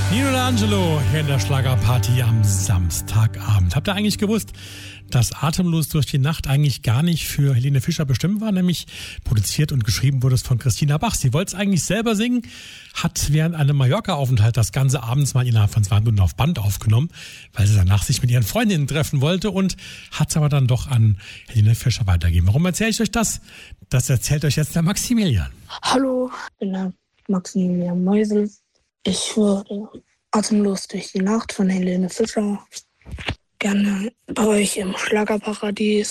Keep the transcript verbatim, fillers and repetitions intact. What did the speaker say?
Nino D'Angelo hier in der Schlagerparty am Samstagabend. Habt ihr eigentlich gewusst, dass Atemlos durch die Nacht eigentlich gar nicht für Helene Fischer bestimmt war? Nämlich produziert und geschrieben wurde es von Christina Bach. Sie wollte es eigentlich selber singen, hat während einem Mallorca-Aufenthalt das Ganze abends mal innerhalb von zwei Minuten auf Band aufgenommen, weil sie danach sich mit ihren Freundinnen treffen wollte und hat es aber dann doch an Helene Fischer weitergegeben. Warum erzähle ich euch das? Das erzählt euch jetzt der Maximilian. Hallo, ich bin der Maximilian Meusel. Ich würde Atemlos durch die Nacht von Helene Fischer gerne bei euch im Schlagerparadies